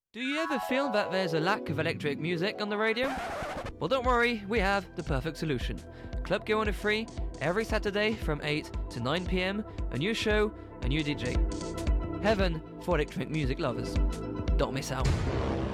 Do you ever feel that there's a lack of electric music on the radio? Well, don't worry, we have the perfect solution. Club Go on a Free, every Saturday from 8 to 9 p.m, a new show, a new DJ. Heaven for electronic music lovers. Don't miss out.